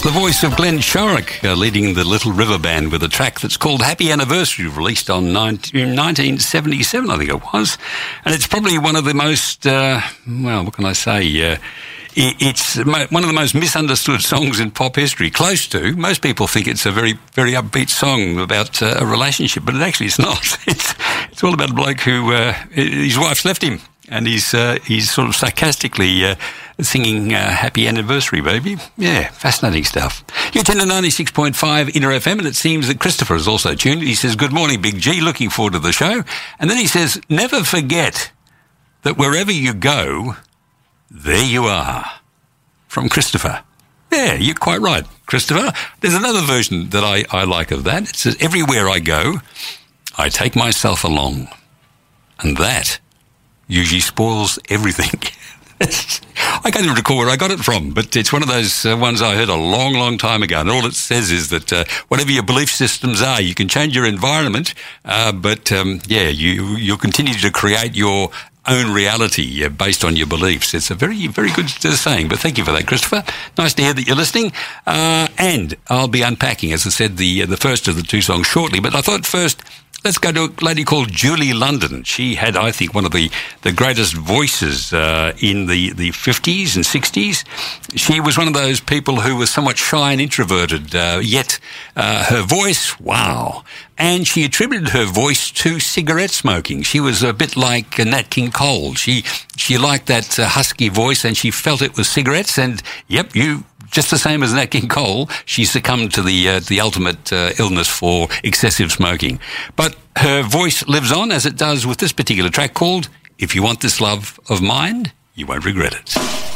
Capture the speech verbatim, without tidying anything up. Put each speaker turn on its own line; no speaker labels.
the voice of Glenn Shorrock, uh, leading the Little River Band with a track that's called Happy Anniversary, released on nineteen seventy-seven, I think it was. And it's probably one of the most, uh, well, what can I say? Uh, it, it's one of the most misunderstood songs in pop history. Close to. Most people think it's a very, very upbeat song about uh, a relationship, but it actually is not. It's, it's all about a bloke who, uh, his wife's left him. And he's uh, he's sort of sarcastically uh, singing uh, Happy Anniversary, baby. Yeah, fascinating stuff. You're tuned to ninety-six point five Inter F M, and it seems that Christopher is also tuned. He says, good morning, Big G, looking forward to the show. And then he says, never forget that wherever you go, there you are. From Christopher. Yeah, you're quite right, Christopher. There's another version that I, I like of that. It says, everywhere I go, I take myself along. And that usually spoils everything. I can't even recall where I got it from, but it's one of those uh, ones I heard a long, long time ago. And all it says is that uh, whatever your belief systems are, you can change your environment, uh, but um, yeah, you, you'll continue to create your own reality uh, based on your beliefs. It's a very, very good uh, saying, but thank you for that, Christopher. Nice to hear that you're listening. Uh, and I'll be unpacking, as I said, the, uh, the first of the two songs shortly, but I thought first, let's go to a lady called Julie London. She had, I think, one of the, the greatest voices uh, in the, the fifties and sixties. She was one of those people who was somewhat shy and introverted, uh, yet uh, her voice, wow. And she attributed her voice to cigarette smoking. She was a bit like Nat King Cole. She she liked that uh, husky voice, and she felt it was cigarettes. And, yep, you... just the same as Nat King Cole, she succumbed to the uh, the ultimate uh, illness for excessive smoking. But her voice lives on, as it does with this particular track called If You Want This Love of Mine, You Won't Regret It.